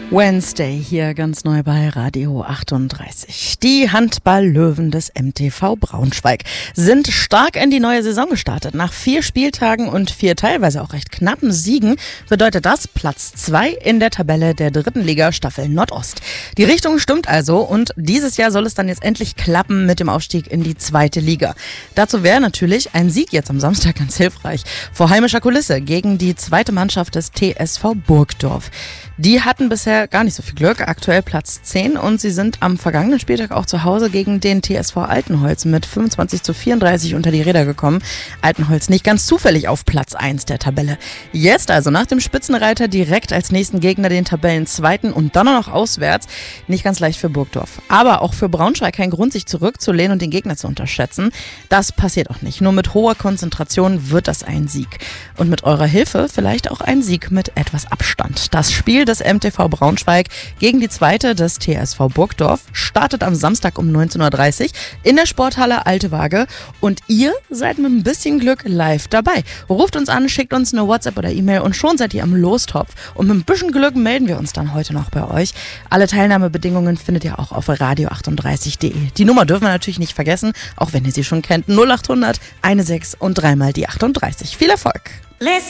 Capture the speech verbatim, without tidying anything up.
Wednesday hier ganz neu bei Radio achtunddreißig. Die Handball-Löwen des M T V Braunschweig sind stark in die neue Saison gestartet. Nach vier Spieltagen und vier teilweise auch recht knappen Siegen bedeutet das Platz zwei in der Tabelle der dritten Liga Staffel Nordost. Die Richtung stimmt also und dieses Jahr soll es dann jetzt endlich klappen mit dem Aufstieg in die zweite Liga. Dazu wäre natürlich ein Sieg jetzt am Samstag ganz hilfreich. Vor heimischer Kulisse gegen die zweite Mannschaft des T S V Burgdorf. Die hatten bisher gar nicht so viel Glück, aktuell Platz zehn und sie sind am vergangenen Spieltag auch zu Hause gegen den T S V Altenholz mit fünfundzwanzig zu vierunddreißig unter die Räder gekommen. Altenholz nicht ganz zufällig auf Platz eins der Tabelle. Jetzt also nach dem Spitzenreiter direkt als nächsten Gegner den Tabellenzweiten und dann auch noch auswärts. Nicht ganz leicht für Burgdorf. Aber auch für Braunschweig kein Grund, sich zurückzulehnen und den Gegner zu unterschätzen. Das passiert auch nicht. Nur mit hoher Konzentration wird das ein Sieg. Und mit eurer Hilfe vielleicht auch ein Sieg mit etwas Abstand. Das Spiel des M T V Braunschweig gegen die zweite des T S V Burgdorf startet am Samstag um neunzehn Uhr dreißig in der Sporthalle Alte Waage und ihr seid mit ein bisschen Glück live dabei. Ruft uns an, schickt uns eine WhatsApp oder E-Mail und schon seid ihr am Lostopf und mit ein bisschen Glück melden wir uns dann heute noch bei euch. Alle Teilnahmebedingungen findet ihr auch auf radio achtunddreißig punkt de. Die Nummer dürfen wir natürlich nicht vergessen, auch wenn ihr sie schon kennt. null acht hundert sechzehn und dreimal die achtunddreißig. Viel Erfolg!